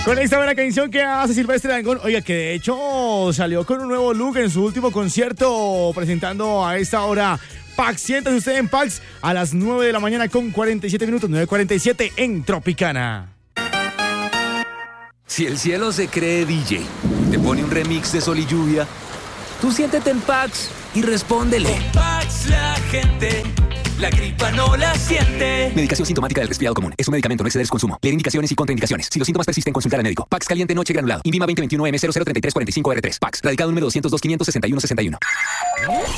Con esta buena canción que hace Silvestre Dangond, oiga, que de hecho salió con un nuevo look en su último concierto, presentando a esta hora Pax. Siéntase usted en Pax a las 9 de la mañana con 47 minutos, 9:47 en Tropicana. Si el cielo se cree DJ, te pone un remix de Sol y Lluvia, tú siéntete en Pax y respóndele. Con Pax la gente, la gripa no la siente. Medicación sintomática del resfriado común. Es un medicamento, no exceder su consumo. Leer indicaciones y contraindicaciones. Si los síntomas persisten, consultar al médico. Pax caliente noche granulado. INVIMA 2021 M003345R3. Pax. Radicado número 202 561 61.